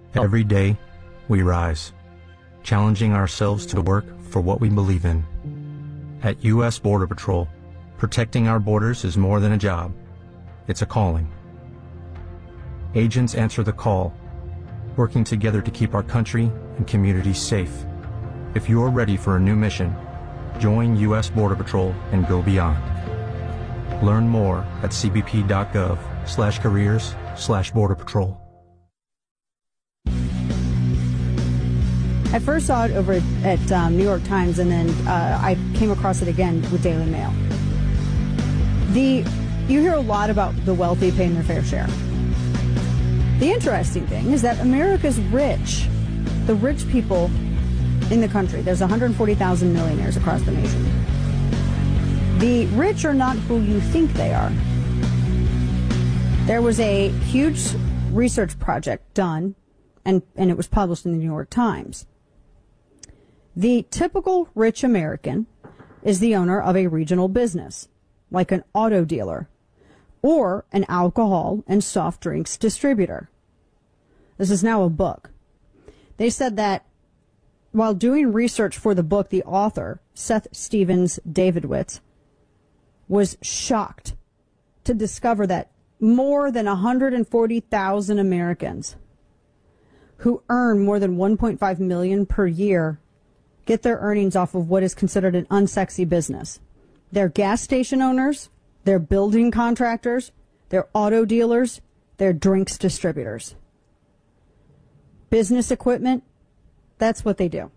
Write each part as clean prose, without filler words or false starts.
Every day, we rise, challenging ourselves to work for what we believe in. At U.S. Border Patrol, protecting our borders is more than a job. It's a calling. Agents answer the call, working together to keep our country and communities safe. If you're ready for a new mission, join U.S. Border Patrol and go beyond. Learn more at cbp.gov/careers/Border Patrol. I first saw it over at New York Times, and then I came across it again with Daily Mail. You hear a lot about the wealthy paying their fair share. The interesting thing is that America's rich, the rich people in the country, there's 140,000 millionaires across the nation. The rich are not who you think they are. There was a huge research project done, and it was published in the New York Times. The typical rich American is the owner of a regional business, like an auto dealer or an alcohol and soft drinks distributor. This is now a book. They said that while doing research for the book, the author, Seth Stevens Davidowitz, was shocked to discover that more than 140,000 Americans who earn more than $1.5 million per year get their earnings off of what is considered an unsexy business. They're gas station owners, they're building contractors, they're auto dealers, they're drinks distributors. Business equipment, that's what they do.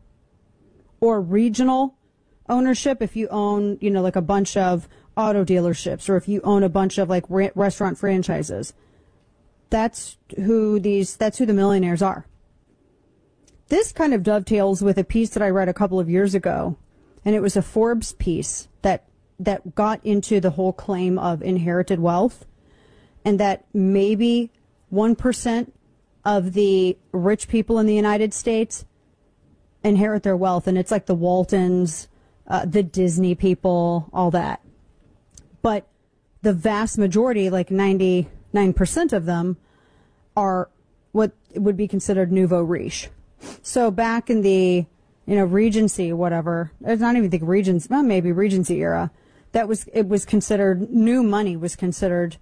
Or regional ownership, if you own, like a bunch of auto dealerships, or if you own a bunch of like restaurant franchises. That's who the millionaires are. This kind of dovetails with a piece that I read a couple of years ago, and it was a Forbes piece that got into the whole claim of inherited wealth, and that maybe 1% of the rich people in the United States inherit their wealth, and it's like the Waltons, the Disney people, all that. But the vast majority, like 99% of them, are what would be considered nouveau riche. So back in the, Regency, whatever, it's not even the Regency, well, maybe Regency era, it was considered, new money was considered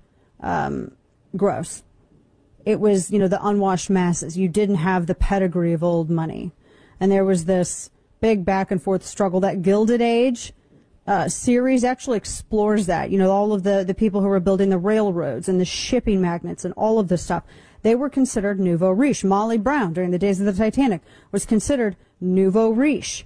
gross. It was, the unwashed masses. You didn't have the pedigree of old money. And there was this big back and forth struggle. That Gilded Age series actually explores that. All of the people who were building the railroads and the shipping magnates and all of this stuff. They were considered nouveau riche. Molly Brown, during the days of the Titanic, was considered nouveau riche.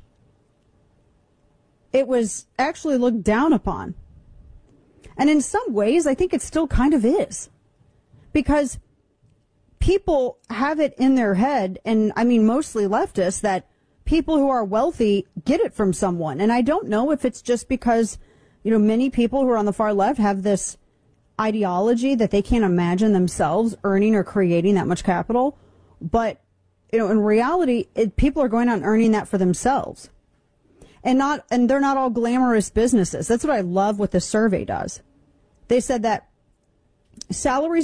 It was actually looked down upon. And in some ways, I think it still kind of is. Because people have it in their head, and I mean mostly leftists, that people who are wealthy get it from someone. And I don't know if it's just because, many people who are on the far left have this ideology that they can't imagine themselves earning or creating that much capital. But, in reality, people are going out and earning that for themselves. And they're not all glamorous businesses. That's what I love what the survey does. They said that salaries